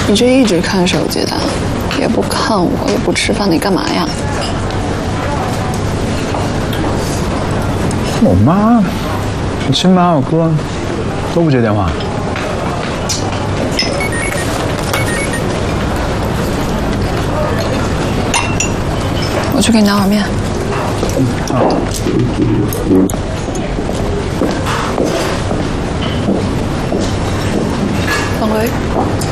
你这一直看手机的，也不看我，也不吃饭，你干嘛呀？ 我妈、我亲妈、我哥都不接电话。 我去给你拿碗面。 好。 放回。